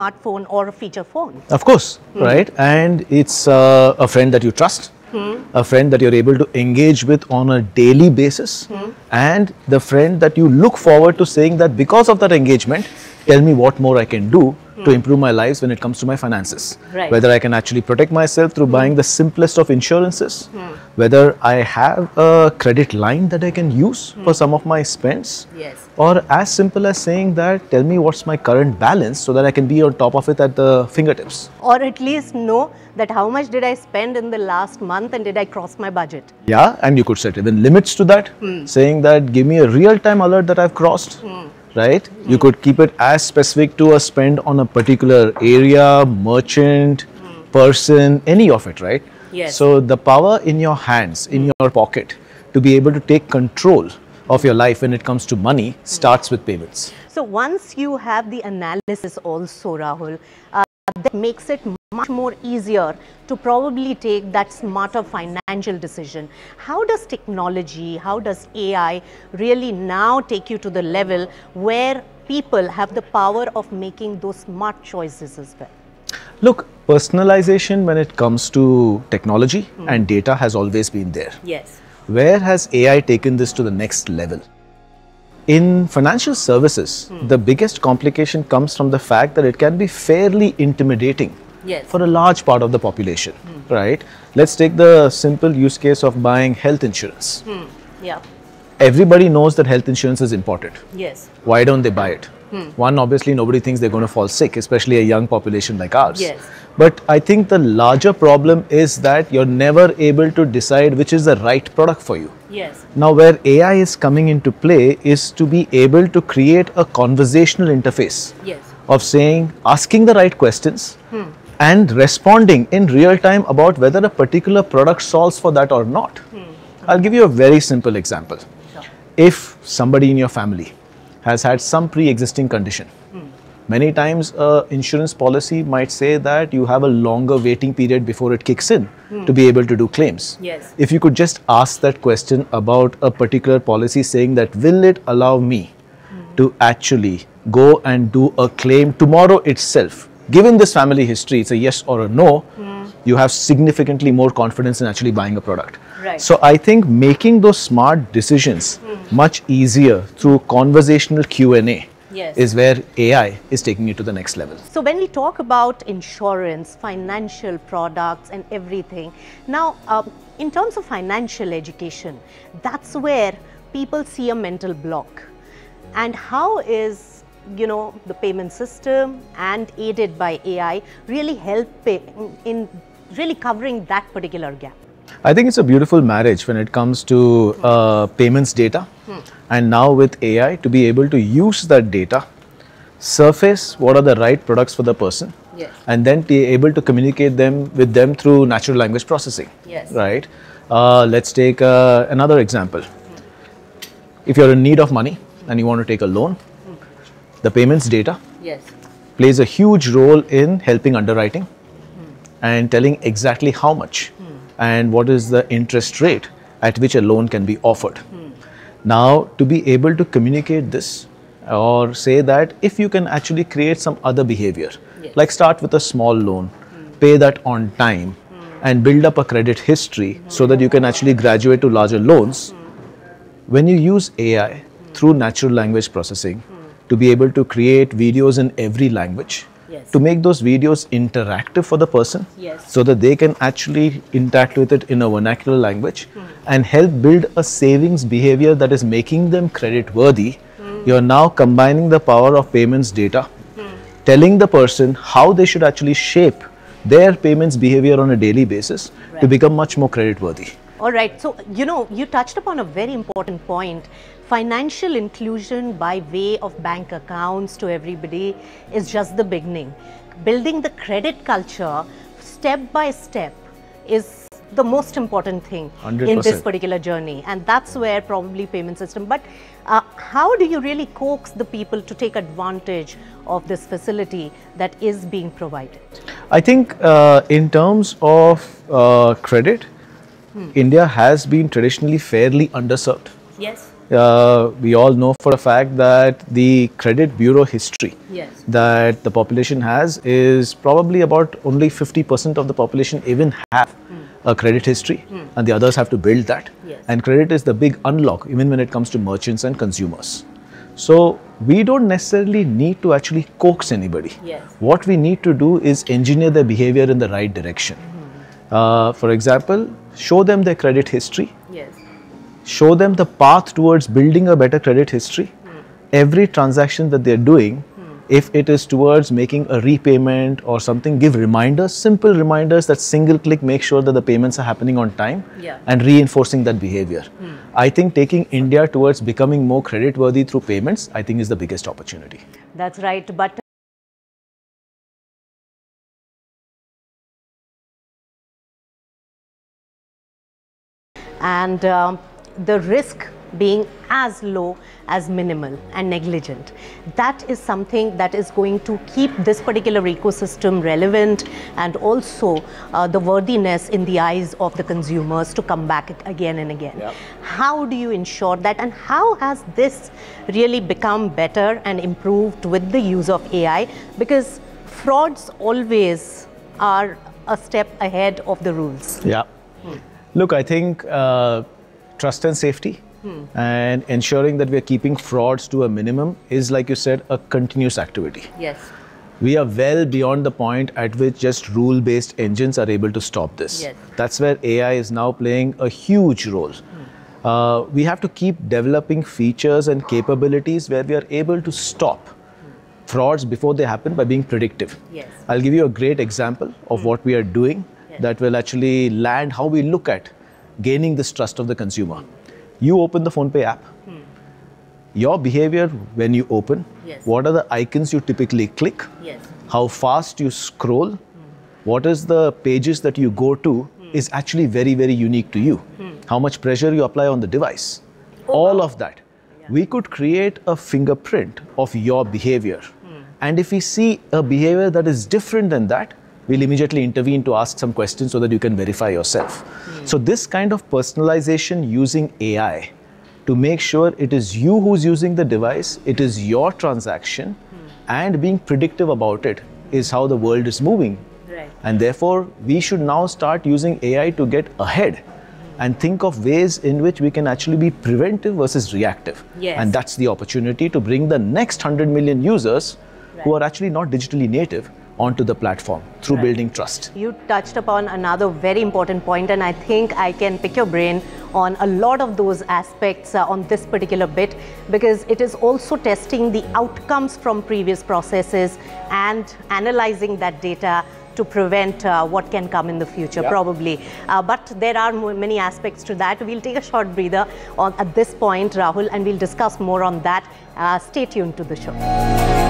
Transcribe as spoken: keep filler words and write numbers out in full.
smartphone or a feature phone. Of course, mm. right? And it's uh, a friend that you trust, mm. a friend that you're able to engage with on a daily basis, mm. and the friend that you look forward to saying that because of that engagement, tell me what more I can do to improve my lives when it comes to my finances. Right. Whether I can actually protect myself through mm. buying the simplest of insurances, mm. whether I have a credit line that I can use mm. for some of my spends, yes. or as simple as saying that tell me what's my current balance so that I can be on top of it at the fingertips. Or at least know that how much did I spend in the last month and did I cross my budget. Yeah, and you could set even limits to that, mm. saying that give me a real-time alert that I've crossed. Mm. Right? Mm. You could keep it as specific to a spend on a particular area, merchant, mm. person, any of it, right? Yes. So the power in your hands, in mm. your pocket, to be able to take control of your life when it comes to money starts mm. with payments. So once you have the analysis also, Rahul, uh, that makes it much more easier to probably take that smarter financial decision. How does technology, how does A I really now take you to the level where people have the power of making those smart choices as well? Look, personalization when it comes to technology mm. and data has always been there. Yes. Where has A I taken this to the next level? In financial services, hmm. the biggest complication comes from the fact that it can be fairly intimidating yes. for a large part of the population, hmm. right? Let's take the simple use case of buying health insurance. Hmm. Yeah. Everybody knows that health insurance is important. Yes. Why don't they buy it? Hmm. One, obviously, nobody thinks they're going to fall sick, especially a young population like ours. Yes. But I think the larger problem is that you're never able to decide which is the right product for you. Yes. Now, where A I is coming into play is to be able to create a conversational interface yes. of saying, asking the right questions hmm. and responding in real time about whether a particular product solves for that or not. Hmm. I'll give you a very simple example. Sure. If somebody in your family has had some pre-existing condition, hmm. many times uh, insurance policy might say that you have a longer waiting period before it kicks in hmm. to be able to do claims. Yes. If you could just ask that question about a particular policy saying that will it allow me hmm. to actually go and do a claim tomorrow itself, given this family history, it's a yes or a no, hmm. you have significantly more confidence in actually buying a product. Right. So I think making those smart decisions hmm. much easier through conversational Q and A yes. is where A I is taking it to the next level. So when we talk about insurance, financial products and everything, now uh, in terms of financial education, that's where people see a mental block. And how is, you know, the payment system and aided by A I really helping in really covering that particular gap? I think it's a beautiful marriage when it comes to uh, payments data hmm. and now with A I to be able to use that data, surface what are the right products for the person yes. and then be able to communicate them with them through natural language processing. Yes. Right? Uh, let's take uh, another example. Hmm. If you're in need of money and you want to take a loan, hmm. the payments data yes. plays a huge role in helping underwriting hmm. and telling exactly how much hmm. and what is the interest rate at which a loan can be offered. Hmm. Now, to be able to communicate this or say that if you can actually create some other behavior, yes. like start with a small loan, hmm. pay that on time hmm. and build up a credit history hmm. so that you can actually graduate to larger loans. Hmm. When you use A I hmm. through natural language processing hmm. to be able to create videos in every language, yes. to make those videos interactive for the person yes. so that they can actually interact with it in a vernacular language hmm. and help build a savings behavior that is making them credit worthy. Hmm. You're now combining the power of payments data, hmm. telling the person how they should actually shape their payments behavior on a daily basis right. to become much more credit worthy. All right. So, you know, you touched upon a very important point. Financial inclusion by way of bank accounts to everybody is just the beginning. Building the credit culture step by step is the most important thing one hundred percent. In this particular journey. And that's where probably payment system. But uh, how do you really coax the people to take advantage of this facility that is being provided? I think uh, in terms of uh, credit, hmm. India has been traditionally fairly underserved. Yes. uh, we all know for a fact that the credit bureau history Yes. that the population has is probably about only fifty percent of the population even have a credit history, and the others have to build that. Yes. And credit is the big unlock even when it comes to merchants and consumers. So we don't necessarily need to actually coax anybody. Yes. What we need to do is engineer their behavior in the right direction. Uh, for example, show them their credit history. Yes. Show them the path towards building a better credit history. Every transaction that they're doing, if it is towards making a repayment or something, give reminders, simple reminders that single click make sure that the payments are happening on time, Yeah. and reinforcing that behavior. I think taking India towards becoming more credit worthy through payments, I think is the biggest opportunity. That's right. But and um, the risk being as low as minimal and negligent. That is something that is going to keep this particular ecosystem relevant, and also uh, the worthiness in the eyes of the consumers to come back again and again. Yep. How do you ensure that, and how has this really become better and improved with the use of A I? Because frauds always are a step ahead of the rules. Yeah. Look, I think uh, trust and safety and ensuring that we are keeping frauds to a minimum is, like you said, a continuous activity. Yes. We are well beyond the point at which just rule-based engines are able to stop this. Yes. That's where A I is now playing a huge role. Uh, we have to keep developing features and capabilities where we are able to stop frauds before they happen by being predictive. Yes. I'll give you a great example of what we are doing Yes. that will actually land how we look at gaining this trust of the consumer. You open the PhonePe app. Your behavior when you open, Yes. what are the icons you typically click, Yes. how fast you scroll, what is the pages that you go to is actually very, very unique to you. How much pressure you apply on the device. All of that. We could create a fingerprint of your behavior. And if we see a behavior that is different than that, we'll immediately intervene to ask some questions so that you can verify yourself. So this kind of personalization using A I to make sure it is you who's using the device, it is your transaction, and being predictive about it is how the world is moving. Right. And therefore, we should now start using A I to get ahead and think of ways in which we can actually be preventive versus reactive. Yes. And that's the opportunity to bring the next one hundred million users who Right. are actually not digitally native onto the platform through Right. building trust. You touched upon another very important point, and I think I can pick your brain on a lot of those aspects uh, on this particular bit, because it is also testing the outcomes from previous processes and analyzing that data to prevent uh, what can come in the future, Yeah. probably. Uh, but there are mo- many aspects to that. We'll take a short breather on, at this point, Rahul, and we'll discuss more on that. Uh, stay tuned to the show.